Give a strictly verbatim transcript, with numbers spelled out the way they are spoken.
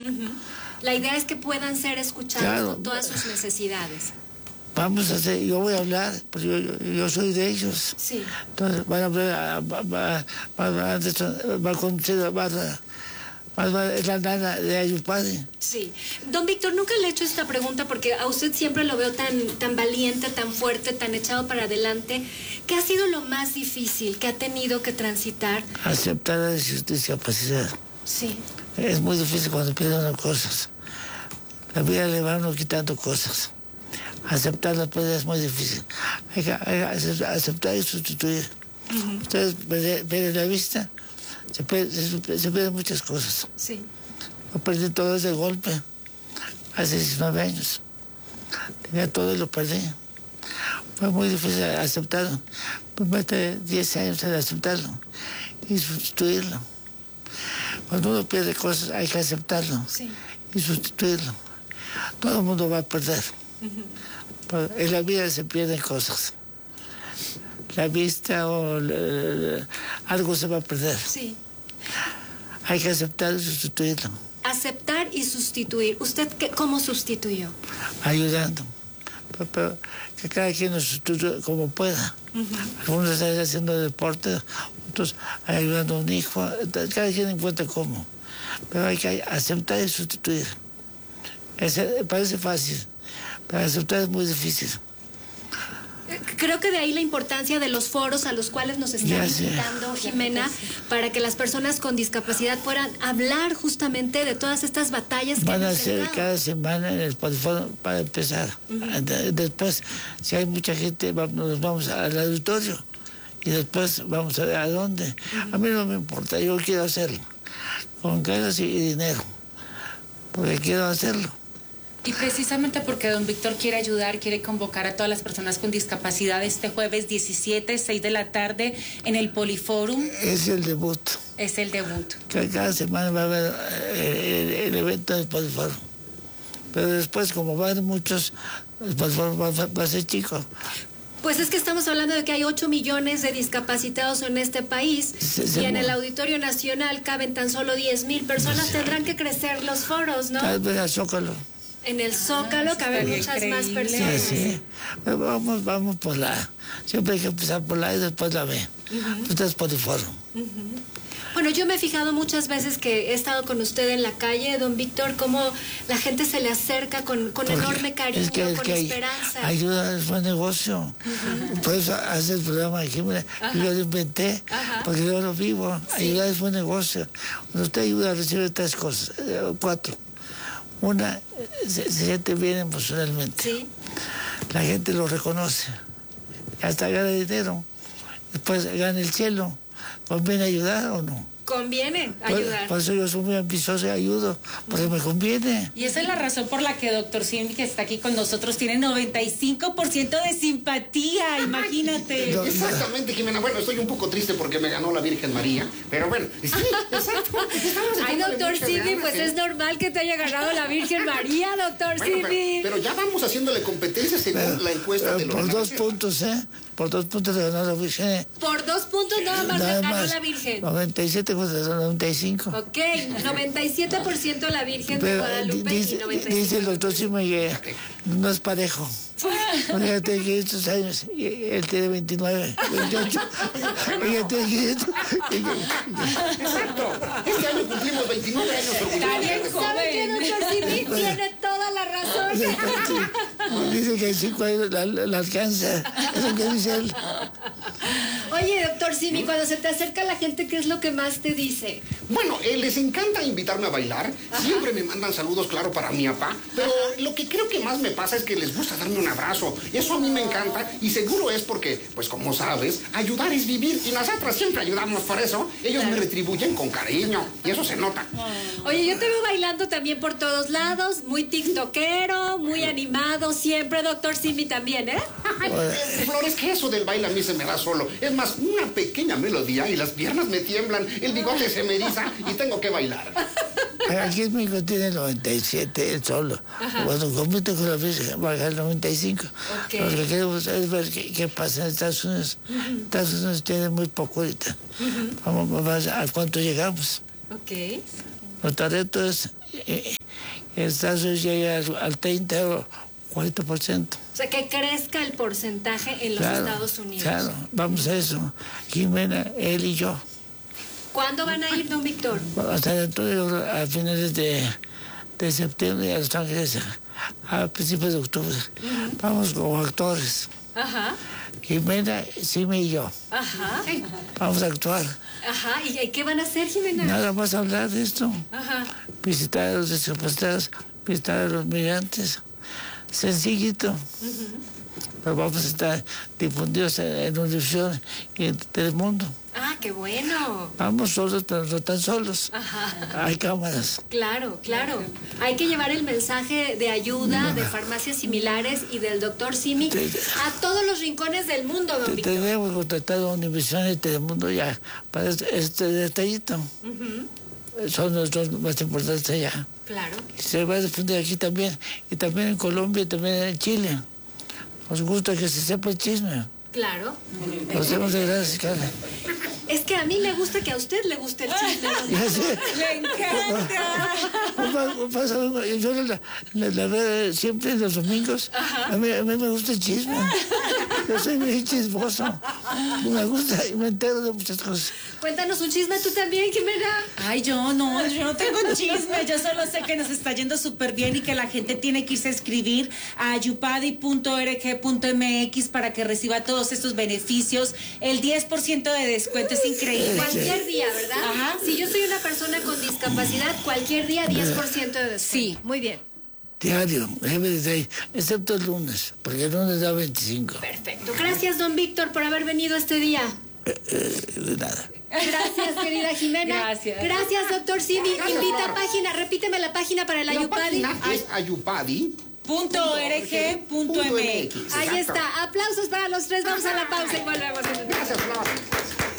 Uh-huh. La idea es que puedan ser escuchados claro. con todas sus necesidades. Vamos a hacer, yo voy a hablar, pues yo, yo, yo soy de ellos. Sí. Entonces van a hablar, va, va, va, va, va a conocer, va a... es la nana de Ayupade. Sí. Don Víctor, nunca le he hecho esta pregunta porque a usted siempre lo veo tan, tan valiente, tan fuerte, tan echado para adelante. ¿Qué ha sido lo más difícil que ha tenido que transitar? Aceptar la discapacidad. Sí. Es muy difícil cuando pierden cosas. La vida le va a uno quitando cosas. Aceptar la pérdida es muy difícil. Hay que, hay que aceptar y sustituir. Uh-huh. Ustedes ven la vista. Se pierden se pierde muchas cosas. Sí. Lo perdí todo de golpe. Hace diecinueve años. Tenía todo y lo perdí. Fue muy difícil aceptarlo. Me mete diez años en aceptarlo y sustituirlo. Cuando uno pierde cosas hay que aceptarlo sí. y sustituirlo. Todo el mundo va a perder. Uh-huh. En la vida se pierden cosas. La vista o le, algo se va a perder. Sí. Hay que aceptar y sustituirlo. Aceptar y sustituir. ¿Usted qué, cómo sustituyó? Ayudando. Pero, pero que cada quien lo sustituya como pueda. Uh-huh. Algunos están haciendo deporte, otros ayudando a un hijo. Cada quien encuentra cómo. Pero hay que aceptar y sustituir. Ese, parece fácil, pero aceptar es muy difícil. Creo que de ahí la importancia de los foros a los cuales nos está invitando Jimena, para que las personas con discapacidad puedan hablar justamente de todas estas batallas que van a hacer hacer cada semana en el foro para empezar. Uh-huh. Después, si hay mucha gente, nos vamos al auditorio y después vamos a ver a dónde. Uh-huh. A mí no me importa, yo quiero hacerlo, con ganas y dinero, porque quiero hacerlo. Y precisamente porque don Víctor quiere ayudar, quiere convocar a todas las personas con discapacidad este jueves diecisiete, seis de la tarde, en el Poliforum. Es el debut. Es el debut. Cada semana va a haber el, el evento del Poliforum. Pero después, como van a haber muchos, el Poliforum va, va a ser chico. Pues es que estamos hablando de que hay ocho millones de discapacitados en este país se, se y en el Auditorio Nacional caben tan solo diez mil personas. Sí. Tendrán que crecer los foros, ¿no? Tal vez a Zócalo. En el Zócalo ah, caben muchas increíble. Más personas. Sí, sí. Vamos, vamos por la... Siempre hay que empezar por la y después la B. Uh-huh. Ustedes por el foro. Uh-huh. Bueno, yo me he fijado muchas veces que he estado con usted en la calle, don Víctor, cómo la gente se le acerca con, con enorme cariño, es que, es con que esperanza. Ayuda es buen negocio. Uh-huh. Por eso hace el programa aquí, uh-huh. yo lo inventé, uh-huh. porque yo lo vivo. Sí. Ayuda es buen negocio. Cuando usted ayuda, recibe tres cosas, cuatro. Una, se, se siente bien emocionalmente. Sí. La gente lo reconoce. Hasta gana dinero. Después gana el cielo. ¿Conviene ayudar o no? Conviene ayudar. Por, por eso yo soy muy ambicioso y ayudo, porque me conviene. Y esa es la razón por la que doctor Simi, que está aquí con nosotros, tiene noventa y cinco por ciento de simpatía, imagínate. No, exactamente, Jimena. Bueno, estoy un poco triste porque me ganó la Virgen María, pero bueno, sí, exacto. Ay, doctor Simi, pues es normal que te haya ganado la Virgen María, doctor bueno, Simi. Pero, pero ya vamos haciéndole competencia según pero, la encuesta de los... Por dos puntos, ¿eh? Por dos puntos le ganó la Virgen. Por dos puntos nada más le ganó la Virgen. noventa y siete contra noventa y cinco. Ok, noventa y siete por ciento la Virgen pero, de Guadalupe dice, y noventa y cinco. Dice el doctor Simi que no es parejo. Ella tiene quinientos años y él tiene veintinueve, veintiocho. Ella tiene quinientos. Exacto. Este año cumplimos veintinueve años. Está bien joven. ¿Sabe qué, doctor Simi? Tiene toda la razón. Dice que en cinco años la, la alcanza. Eso que dice él. Oye, doctor Simi, cuando se te acerca la gente, ¿qué es lo que más te dice? Bueno, eh, les encanta invitarme a bailar. Ajá. Siempre me mandan saludos, claro, para mi papá. Pero ajá. Lo que creo que más me pasa es que les gusta darme un abrazo. Y eso a mí me encanta. Y seguro es porque, pues como sabes, ayudar es vivir. Y nosotros siempre ayudamos por eso. Ellos claro. me retribuyen con cariño. Y eso se nota. Oye, yo te veo bailando también por todos lados. Muy tiktokero, muy animado. Siempre, doctor Simi, también, ¿eh? Flores, que eso del baile a mí se me da solo. Es más, una pequeña melodía y las piernas me tiemblan, el bigote se me eriza y tengo que bailar. Aquí en México tiene noventa y siete, él solo. Ajá. Cuando compite con la Virgen va a ganar noventa y cinco. Okay. Lo que queremos es ver qué, qué pasa en Estados Unidos. Uh-huh. Estados Unidos tiene muy poco ahorita. Uh-huh. Vamos a ver a cuánto llegamos. Ok. Nuestro reto es eh, en Estados Unidos llega al, al treinta o cuarenta por ciento. O sea, que crezca el porcentaje en los Claro, Estados Unidos. Claro, vamos a eso. Jimena, él y yo. ¿Cuándo van a ir, don Víctor? Hasta dentro de, a finales de, de septiembre a Los Ángeles, a, a principios de octubre. Uh-huh. Vamos como actores. Ajá. Jimena, Simi y yo. Ajá. Vamos a actuar. Ajá. ¿Y qué van a hacer, Jimena? Nada más hablar de esto. Ajá. Visitar a los discapacitados, visitar a los migrantes. Sencillito. Uh-huh. Pero vamos a estar difundidos en Univisión y en Telemundo. Ah, qué bueno. Vamos solos, pero no tan solos. Ajá. Hay cámaras. Claro, claro. Hay que llevar el mensaje de ayuda, de farmacias similares y del doctor Simi a todos los rincones del mundo, don Víctor. Tenemos contratado a Univisión y Telemundo ya para este, este detallito. Uh-huh. Son los dos más importantes allá. Claro. Se va a difundir aquí también, y también en Colombia y también en Chile. Nos gusta que se sepa el chisme. Claro. Nos hacemos de gracias, Carla. Es que a mí me gusta que a usted le guste el chisme. ¡Me encanta! Yo la, la, la veo siempre los domingos. A mí, a mí me gusta el chisme. Yo soy muy chismoso. Me gusta y me entero de muchas cosas. Cuéntanos un chisme tú también, Jimena. Ay, yo no, yo no tengo chisme. Yo solo sé que nos está yendo súper bien y que la gente tiene que irse a escribir a ayupadi punto org punto m x para que reciba todos estos beneficios. El diez por ciento de descuento es increíble. Cualquier día, ¿verdad? Ajá. Si yo soy una persona con discapacidad, cualquier día diez por ciento de descuento. Sí. Muy bien. Diario, excepto el lunes, porque el lunes da veinticinco. Perfecto. Gracias, don Víctor, por haber venido este día. Eh, eh, de nada. Gracias, querida Jimena. Gracias. Gracias, doctor Simi. Gracias, Invita Flor. página, repíteme la página para el La Ayupadi. página es ayupadi punto org punto m x. Ahí está. Aplausos para los tres. Vamos a la pausa y volvemos. Gracias, Flor.